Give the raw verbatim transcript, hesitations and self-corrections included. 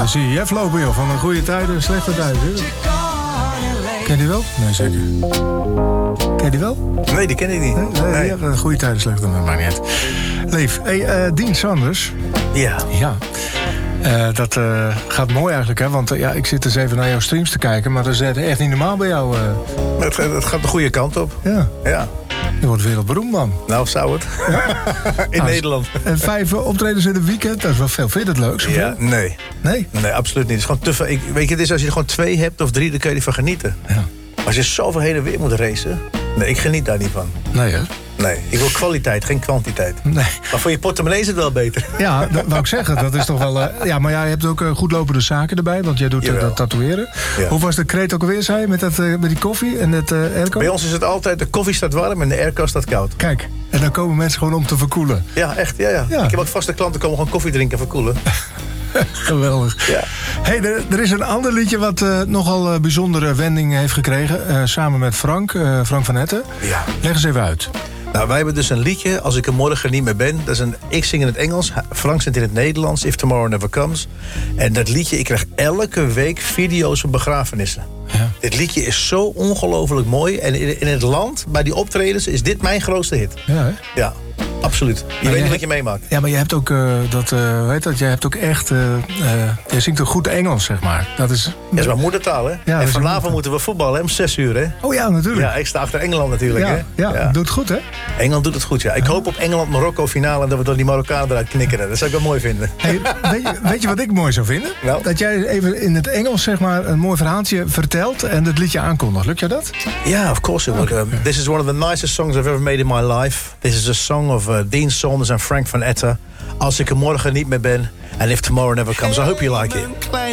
dan zie je Jeff lopen, joh. Van een goede tijden, slechte tijden. Ken je die wel? Nee, zeker. Ken je die wel? Nee, die ken ik niet. Nee, nee. Ja, goede tijden, slechte tijden, maar niet uit. Leef, hey, uh, Dean Sanders. Ja. Ja. Uh, dat uh, gaat mooi eigenlijk, hè? Want uh, ja, ik zit eens even naar jouw streams te kijken, maar dat is echt niet normaal bij jou. Uh... Het, het gaat de goede kant op. Ja. Ja. Je wordt wereldberoemd, man. Nou, zou het. Ja? In nou, Nederland. En vijf optredens in een weekend, dat is wel veel. Vind je dat leuk? Zoveel? Ja, nee. Nee? Nee, absoluut niet. Het is gewoon te veel. Ik, weet je, het is als je er gewoon twee hebt of drie, dan kun je ervan genieten. Ja. Maar als je zoveel heen en weer moet racen, nee, ik geniet daar niet van. Nee, hè? Nee, ik wil kwaliteit, geen kwantiteit. Nee. Maar voor je portemonnee is het wel beter. Ja, dat wou ik zeggen. Dat is toch wel... Uh, ja, maar jij hebt ook uh, goed lopende zaken erbij, want jij doet uh, dat tatoeëren. Ja. Hoe was de kreet ook alweer, zei je, met, dat, uh, met die koffie en het uh, airco? Bij ons is het altijd, de koffie staat warm en de airco staat koud. Kijk, en dan komen mensen gewoon om te verkoelen. Ja, echt, ja, ja. ja. Ik heb ook vaste klanten komen gewoon koffie drinken en verkoelen. Geweldig. Ja. Hey, er, er is een ander liedje wat uh, nogal uh, bijzondere wending heeft gekregen. Uh, samen met Frank, uh, Frank van Etten. Ja. Leg eens even uit. Nou, wij hebben dus een liedje, Als ik er morgen niet meer ben. Dat is een, ik zing in het Engels, Frank zingt in het Nederlands, If Tomorrow Never Comes. En dat liedje, ik krijg elke week video's van begrafenissen. Ja. Dit liedje is zo ongelooflijk mooi. En in, in het land, bij die optredens, is dit mijn grootste hit. Ja, hè? Ja. Absoluut. Je maar weet niet wat je meemaakt. Ja, maar je hebt ook uh, dat, uh, hoe heet dat? Jij hebt ook echt, uh, uh, je zingt ook goed Engels, zeg maar. Dat is, dat is mijn moedertaal, hè? Ja, en vanavond moeten we voetballen, hè? Om zes uur, hè? Oh ja, natuurlijk. Ja, ik sta achter Engeland natuurlijk, ja, hè? Ja, ja, doet het goed, hè? Engeland doet het goed, ja. Ik hoop op Engeland-Marokko finale en dat we dan die Marokkanen eruit knikkeren. Dat zou ik wel mooi vinden. Hey, weet, je, weet je wat ik mooi zou vinden? Nou? Dat jij even in het Engels, zeg maar, een mooi verhaaltje vertelt en het liedje aankondigt. Lukt jij dat? Ja, yeah, of course it would. Okay. Um, this is one of the nicest songs I've ever made in my life. This is a song of uh, Dean Saunders en Frank van Etten. Als ik er morgen niet meer ben. And if tomorrow never comes. I hope you like it.